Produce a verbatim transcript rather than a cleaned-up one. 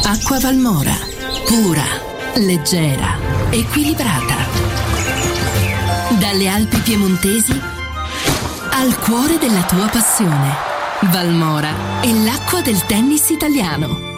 Acqua Valmora, pura, leggera, equilibrata. Dalle Alpi piemontesi al cuore della tua passione. Valmora è l'acqua del tennis italiano.